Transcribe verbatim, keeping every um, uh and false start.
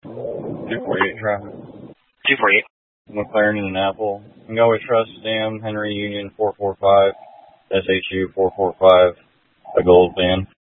two forty-eight traffic. two forty-eight. McLaren and an Apple. And go with Trust Dam, Henry Union four four five, S H U four four five, a gold van.